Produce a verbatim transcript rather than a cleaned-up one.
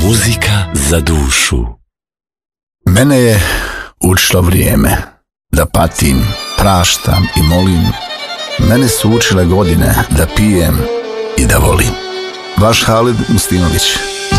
Muzika za dušu. Mene je učilo vrijeme da patim, praštam i molim. Mene su učile godine da pijem i da volim. Vaš Halid Muslimović.